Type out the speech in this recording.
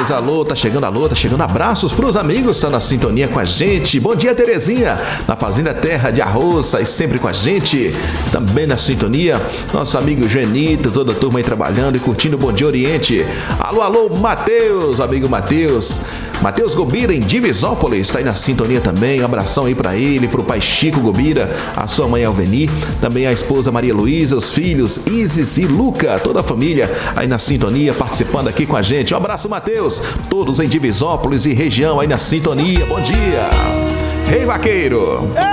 mais alô, tá chegando abraços pros amigos, tá na sintonia com a gente. Bom dia, Terezinha, na Fazenda Terra de Arroz, e sempre com a gente, também na sintonia, nosso amigo Genito, toda a turma aí trabalhando e curtindo o Bom Dia Oriente. Alô, Matheus, amigo Matheus Gobira em Divisópolis, tá aí na sintonia também, um abração aí pra ele, pro pai Chico Gobira, a sua mãe Alveni, também a esposa Maria Luísa, os filhos Isis e Luca, toda a família aí na sintonia, participando aqui com a gente. Um abraço, Matheus, todos em Divisópolis e região aí na sintonia, bom dia. Rei Vaqueiro.